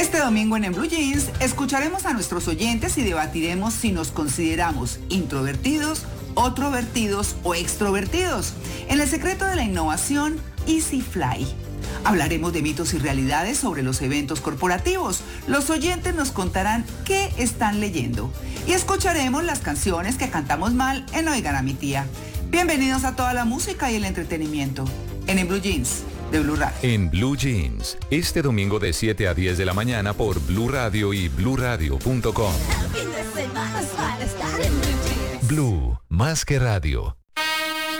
Este domingo en Blue Jeans escucharemos a nuestros oyentes y debatiremos si nos consideramos introvertidos, otrovertidos o extrovertidos. En el secreto de la innovación, Easy Fly. Hablaremos de mitos y realidades sobre los eventos corporativos. Los oyentes nos contarán qué están leyendo. Y escucharemos las canciones que cantamos mal en Oigan a mi tía. Bienvenidos a toda la música y el entretenimiento. En Blue Jeans de Blue Radio. En Blue Jeans, este domingo de 7 a 10 de la mañana por Blue Radio y bluradio.com. Blue, más que radio.